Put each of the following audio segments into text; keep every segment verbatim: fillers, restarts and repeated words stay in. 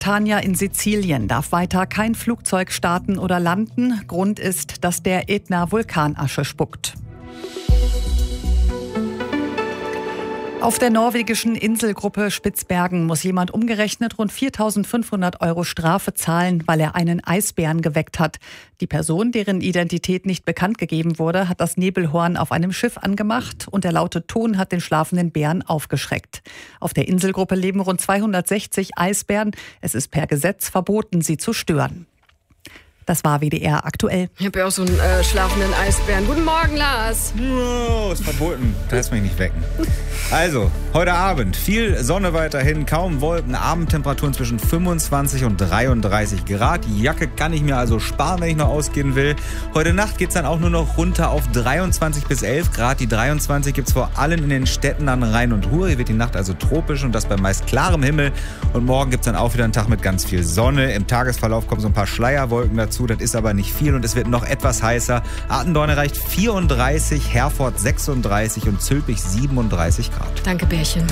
Tanja in Sizilien darf weiter kein Flugzeug starten oder landen. Grund ist, dass der Ätna Vulkanasche spuckt. Auf der norwegischen Inselgruppe Spitzbergen muss jemand umgerechnet rund viertausendfünfhundert Euro Strafe zahlen, weil er einen Eisbären geweckt hat. Die Person, deren Identität nicht bekannt gegeben wurde, hat das Nebelhorn auf einem Schiff angemacht und der laute Ton hat den schlafenden Bären aufgeschreckt. Auf der Inselgruppe leben rund zweihundertsechzig Eisbären. Es ist per Gesetz verboten, sie zu stören. Das war W D R aktuell. Ich habe ja auch so einen äh, schlafenden Eisbären. Guten Morgen, Lars. Oh, ist verboten. Du lässt mich nicht wecken. Also, heute Abend viel Sonne weiterhin, kaum Wolken, Abendtemperaturen zwischen fünfundzwanzig und dreiunddreißig Grad. Die Jacke kann ich mir also sparen, wenn ich noch ausgehen will. Heute Nacht geht es dann auch nur noch runter auf dreiundzwanzig bis elf Grad. Die dreiundzwanzig gibt es vor allem in den Städten an Rhein und Ruhr. Hier wird die Nacht also tropisch und das bei meist klarem Himmel. Und morgen gibt es dann auch wieder einen Tag mit ganz viel Sonne. Im Tagesverlauf kommen so ein paar Schleierwolken dazu. Das ist aber nicht viel und es wird noch etwas heißer. Attendorn erreicht vierunddreißig, Herford sechsunddreißig und Zülpich siebenunddreißig Grad. Danke, Bärchen.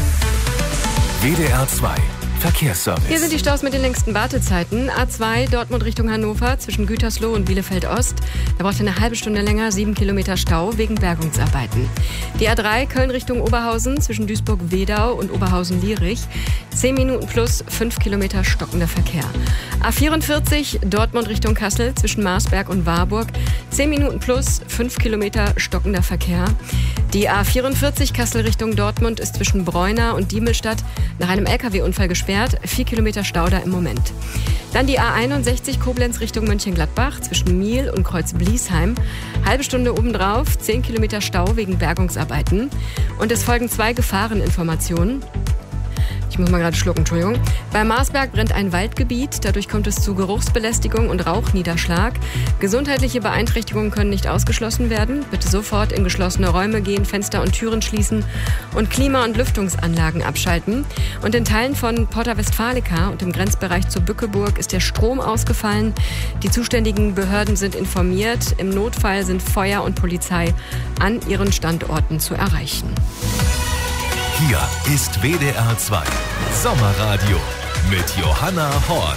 W D R zwei Verkehrsservice. Hier sind die Staus mit den längsten Wartezeiten. A zwei Dortmund Richtung Hannover zwischen Gütersloh und Bielefeld Ost. Da braucht ihr eine halbe Stunde länger, sieben Kilometer Stau wegen Bergungsarbeiten. Die A drei Köln Richtung Oberhausen zwischen Duisburg-Wedau und Oberhausen-Lierich. zehn Minuten plus fünf Kilometer stockender Verkehr. A vierundvierzig Dortmund Richtung Kassel zwischen Marsberg und Warburg. zehn Minuten plus fünf Kilometer stockender Verkehr. Die A vierundvierzig Kassel Richtung Dortmund ist zwischen Breuna und Diemelstadt nach einem L K W-Unfall gesperrt. vier Kilometer Stau da im Moment. Dann die A einundsechzig Koblenz Richtung Mönchengladbach zwischen Miel und Kreuz-Bliesheim. Halbe Stunde obendrauf, zehn Kilometer Stau wegen Bergungsarbeiten. Und es folgen zwei Gefahreninformationen. Ich muss mal gerade schlucken, Entschuldigung. Bei Marsberg brennt ein Waldgebiet. Dadurch kommt es zu Geruchsbelästigung und Rauchniederschlag. Gesundheitliche Beeinträchtigungen können nicht ausgeschlossen werden. Bitte sofort in geschlossene Räume gehen, Fenster und Türen schließen und Klima- und Lüftungsanlagen abschalten. Und in Teilen von Porta Westfalica und im Grenzbereich zur Bückeburg ist der Strom ausgefallen. Die zuständigen Behörden sind informiert. Im Notfall sind Feuer und Polizei an ihren Standorten zu erreichen. Hier ist W D R zwei Sommerradio mit Johanna Horn.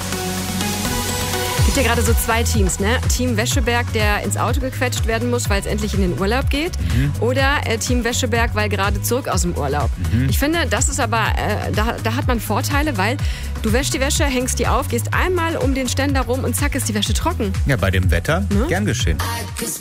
Es gibt ja gerade so zwei Teams, ne? Team Wescheberg, der ins Auto gequetscht werden muss, weil es endlich in den Urlaub geht. Mhm. Oder äh, Team Wescheberg, weil gerade zurück aus dem Urlaub. Mhm. Ich finde, das ist aber, äh, da, da hat man Vorteile, weil du wäschst die Wäsche, hängst die auf, gehst einmal um den Ständer rum und zack ist die Wäsche trocken. Ja, bei dem Wetter, ne? Gern geschehen.